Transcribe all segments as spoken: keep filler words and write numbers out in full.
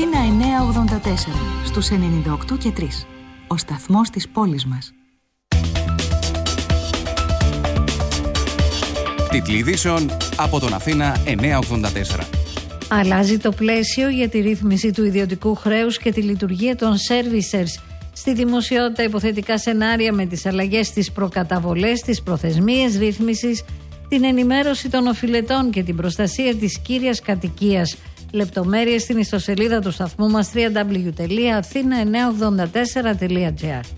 Αθήνα εννιακόσια ογδόντα τέσσερα, στους ενενήντα οκτώ και τρία. Ο σταθμός της πόλης μας. Τίτλοι ειδήσεων από τον Αθήνα εννιακόσια ογδόντα τέσσερα. Αλλάζει το πλαίσιο για τη ρύθμιση του ιδιωτικού χρέους και τη λειτουργία των servicers. Στη δημοσιότητα υποθετικά σενάρια με τις αλλαγές στις προκαταβολές, τις προθεσμίες ρύθμισης, την ενημέρωση των οφειλετών και την προστασία της κύριας κατοικίας. Λεπτομέρειες στην ιστοσελίδα του σταθμού μας double-u double-u double-u τελεία αθήνα εννιακόσια ογδόντα τέσσερα τελεία τζι άρ.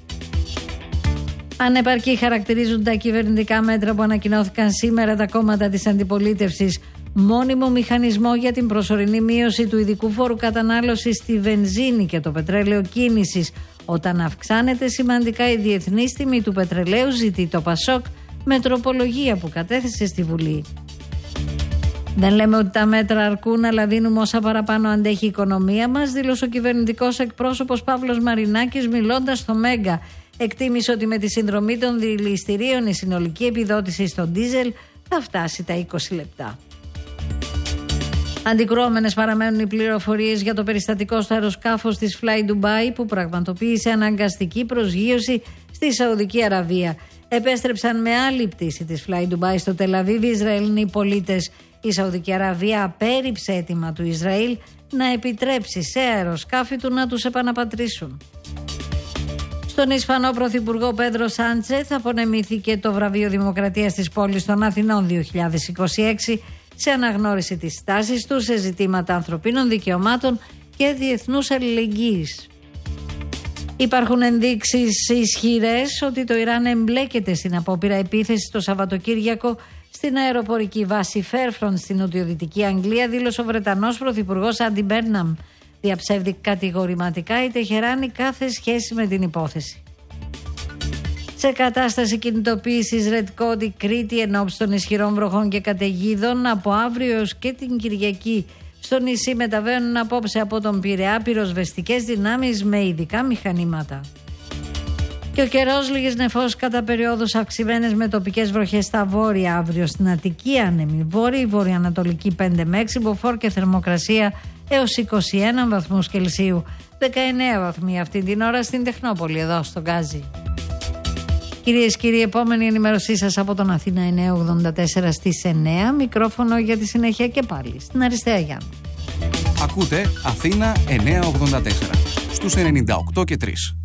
Ανεπαρκή χαρακτηρίζουν τα κυβερνητικά μέτρα που ανακοινώθηκαν σήμερα τα κόμματα της αντιπολίτευσης. Μόνιμο μηχανισμό για την προσωρινή μείωση του ειδικού φόρου κατανάλωσης στη βενζίνη και το πετρέλαιο κίνησης. Όταν αυξάνεται σημαντικά η διεθνής τιμή του πετρελαίου, ζητεί το Πασόκ με τροπολογία που κατέθεσε στη Βουλή. Δεν λέμε ότι τα μέτρα αρκούν, αλλά δίνουμε όσα παραπάνω αντέχει η οικονομία μας, δήλωσε ο κυβερνητικός εκπρόσωπος Παύλος Μαρινάκης μιλώντας στο Μέγκα. Εκτίμησε ότι με τη συνδρομή των δηληστηρίων η συνολική επιδότηση στο ντίζελ θα φτάσει τα είκοσι λεπτά. Αντικρουόμενες παραμένουν οι πληροφορίες για το περιστατικό στο αεροσκάφος της Fly Dubai που πραγματοποίησε αναγκαστική προσγείωση στη Σαουδική Αραβία. Επέστρεψαν με άλλη πτήση της Fly Dubai στο Τελαβίβ οι Ισραηλινοί πολίτες. Η Σαουδική Αραβία απέρριψε αίτημα του Ισραήλ να επιτρέψει σε αεροσκάφη του να τους επαναπατρίσουν. Στον Ισπανό Πρωθυπουργό Πέντρο Σάντσεθ απονεμήθηκε το βραβείο Δημοκρατίας της πόλης των Αθηνών δύο χιλιάδες είκοσι έξι σε αναγνώριση της στάσης του σε ζητήματα ανθρωπίνων δικαιωμάτων και διεθνούς αλληλεγγύης. Υπάρχουν ενδείξεις ισχυρές ότι το Ιράν εμπλέκεται στην απόπειρα επίθεση το Σαββατοκύριακο στην αεροπορική βάση Φέρφροντ στην νοτιοδυτική Αγγλία, δήλωσε ο Βρετανός Πρωθυπουργός Άντι Μπέρναμ. Διαψεύδει κατηγορηματικά η Τεχεράνη κάθε σχέση με την υπόθεση. Σε κατάσταση κινητοποίησης Red Code η Κρήτη ενόψει των ισχυρών βροχών και καταιγίδων από αύριο έως και την Κυριακή. Στο νησί μεταβαίνουν απόψε από τον Πειραιά πυροσβεστικές δυνάμεις με ειδικά μηχανήματα. Και ο καιρός λίγες νεφώσεις κατά περιόδους αυξημένες με τοπικές βροχές στα βόρεια. Αύριο στην Αττική άνεμη βόρειη, βορειοανατολική πέντε με έξι, μποφόρ και θερμοκρασία έως είκοσι ένα βαθμούς Κελσίου. δεκαεννέα βαθμοί αυτή την ώρα στην Τεχνόπολη εδώ στο Γκάζι. Κυρίες και κύριοι, επόμενη ενημέρωσή σας από τον Αθήνα εννιακόσια ογδόντα τέσσερα στις εννέα. Μικρόφωνο για τη συνέχεια και πάλι στην Αριστεία Γιάννη. Ακούτε Αθήνα εννιακόσια ογδόντα τέσσερα στους ενενήντα οκτώ και τρία.